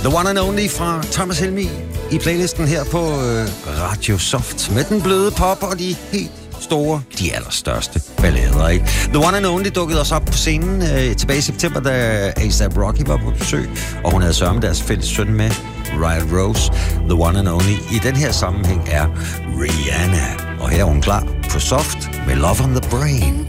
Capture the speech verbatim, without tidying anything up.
The One and Only fra Thomas Helmig i playlisten her på øh, Radio Soft med den bløde pop og de helt store, de allerstørste ballader, ikke? The One and Only dukkede også op på scenen øh, tilbage i september, da A$AP Rocky var på besøg, og hun havde sørget deres fælles søn med, Riot Rose. The One and Only i den her sammenhæng er Rihanna, og her er hun klar på Soft med Love on the Brain.